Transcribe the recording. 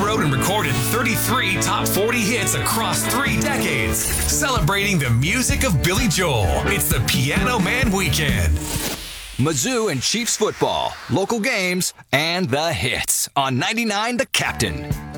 wrote and recorded 33 top 40 hits across 3 decades, celebrating the music of Billy Joel. It's the Piano Man Weekend. Mizzou and Chiefs football, local games, and the hits on 99 The Captain.